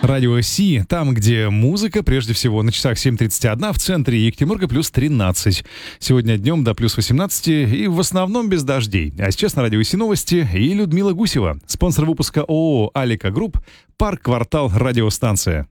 Радио Си, там, где музыка, прежде всего, на часах 7:31, в центре Екатеринбурга плюс 13. Сегодня днем до плюс 18 и в основном без дождей. А сейчас на Радио Си новости и Людмила Гусева. Спонсор выпуска ООО «Алика Групп», парк «Квартал», радиостанция.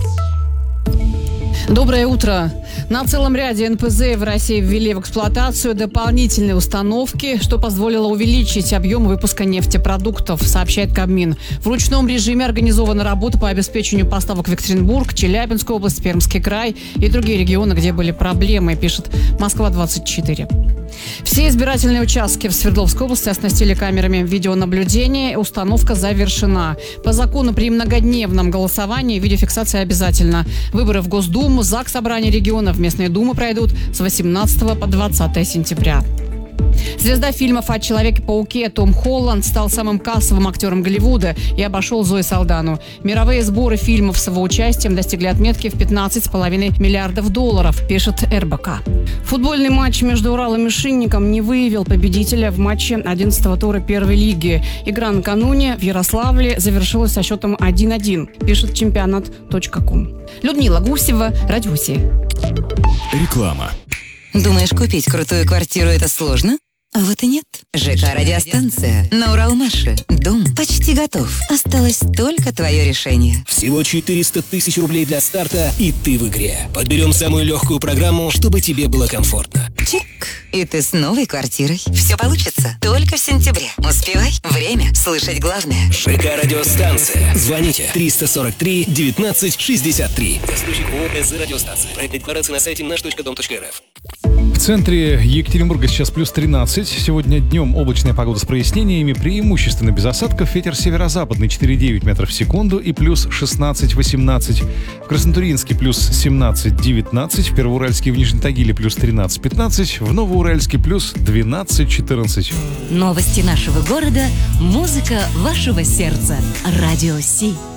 Доброе утро. На целом ряде НПЗ в России ввели в эксплуатацию дополнительные установки, что позволило увеличить объем выпуска нефтепродуктов, сообщает Кабмин. В ручном режиме организована работа по обеспечению поставок в Екатеринбург, Челябинскую область, Пермский край и другие регионы, где были проблемы, пишет Москва-24. Все избирательные участки в Свердловской области оснастили камерами видеонаблюдения. Установка завершена. По закону при многодневном голосовании видеофиксация обязательна. Выборы в Госдуму, ЗАГС, собрания регионов, местные думы пройдут с 18 по 20 сентября. Звезда фильмов о Человеке-пауке Том Холланд стал самым кассовым актером Голливуда и обошел Зои Салдану. Мировые сборы фильмов с его участием достигли отметки в $15,5 миллиардов, пишет РБК. Футбольный матч между Уралом и Шинником не выявил победителя в матче 11-го тура первой лиги. Игра накануне в Ярославле завершилась со счетом 1-1, пишет чемпионат.ком. Людмила Гусева, Радио Си. Реклама. Думаешь, купить крутую квартиру – это сложно? А вот и нет. ЖК «Радиостанция» на Уралмаше. Дом почти готов. Осталось только твое решение. Всего 400 тысяч рублей для старта, и ты в игре. Подберем самую легкую программу, чтобы тебе было комфортно. Чик. И ты с новой квартирой. Все получится только в сентябре. Успевай. Время слышать главное. ЖК «Радиостанция». Звоните 343 19 63. Застройщик ООО «СЗ Радиостанция». Проект декларации на сайте наш.дом.рф. В центре Екатеринбурга сейчас плюс 13. Сегодня днем облачная погода с прояснениями, преимущественно без осадков. Ветер северо-западный 4,9 метров в секунду и плюс 16-18. В Краснотурьинске плюс 17-19. В Первоуральске и в Нижнем Тагиле плюс 13-15. В Новоуральске плюс 12-14. Новости нашего города, музыка вашего сердца. Радио Си.